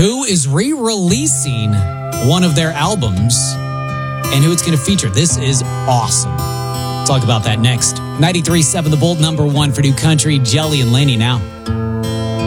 who is re-releasing one of their albums and who it's going to feature. This is awesome. Talk about that next. 93.7 The Bolt, number one for new country. Jelly and Laney now.